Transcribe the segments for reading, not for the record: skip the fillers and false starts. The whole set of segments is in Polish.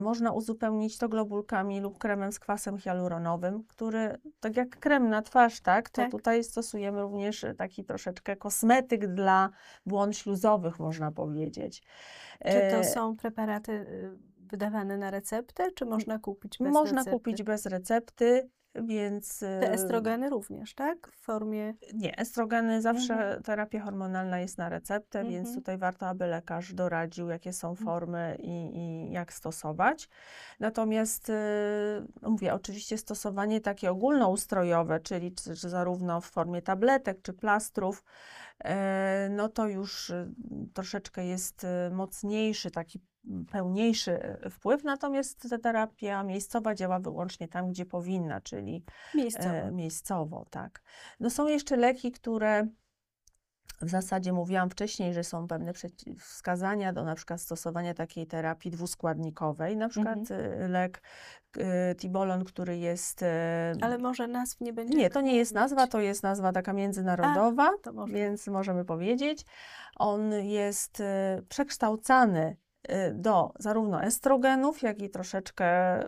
Można uzupełnić to globulkami lub kremem z kwasem hialuronowym, który, tak jak krem na twarz, tak, to Tak. tutaj stosujemy również taki troszeczkę kosmetyk dla błon śluzowych, można powiedzieć. Czy to E, są preparaty wydawane na receptę, czy można kupić bez Można recepty? kupić bez recepty, więc Te estrogeny również, tak? W formie... nie, estrogeny zawsze, Mhm. terapia hormonalna jest na receptę, więc Mhm. tutaj warto, aby lekarz doradził, jakie są formy i jak stosować. Natomiast mówię, oczywiście stosowanie takie ogólnoustrojowe, czyli czy zarówno w formie tabletek czy plastrów, no to już troszeczkę jest mocniejszy, taki pełniejszy wpływ, natomiast ta terapia miejscowa działa wyłącznie tam, gdzie powinna, czyli Miejscowo. miejscowo, tak. No są jeszcze leki, które w zasadzie mówiłam wcześniej, że są pewne przeciwwskazania do na przykład stosowania takiej terapii dwuskładnikowej, na przykład lek Tibolon, który jest... Ale może nazw nie będziemy Nie, to nie jest nazwa, mówić. to jest nazwa taka międzynarodowa, To może. więc możemy powiedzieć. On jest przekształcany do zarówno estrogenów, jak i troszeczkę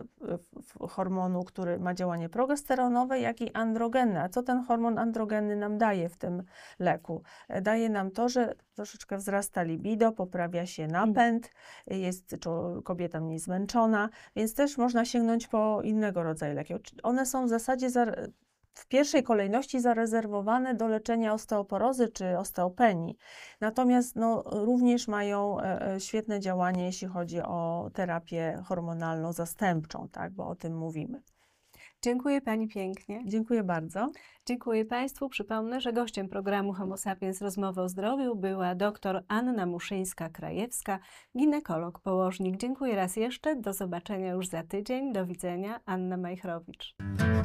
hormonu, który ma działanie progesteronowe, jak i androgenny. A co ten hormon androgenny nam daje w tym leku? Daje nam to, że troszeczkę wzrasta libido, poprawia się napęd, jest kobieta mniej zmęczona, więc też można sięgnąć po innego rodzaju leki. One są w zasadzie w pierwszej kolejności zarezerwowane do leczenia osteoporozy czy osteopenii. Natomiast no, również mają świetne działanie, jeśli chodzi o terapię hormonalną zastępczą, tak, bo o tym mówimy. Dziękuję Pani pięknie. Dziękuję bardzo. Dziękuję Państwu. Przypomnę, że gościem programu Homo Sapiens Rozmowy o Zdrowiu była dr Anna Muszyńska-Krajewska, ginekolog, położnik. Dziękuję raz jeszcze. Do zobaczenia już za tydzień. Do widzenia. Anna Majchrowicz.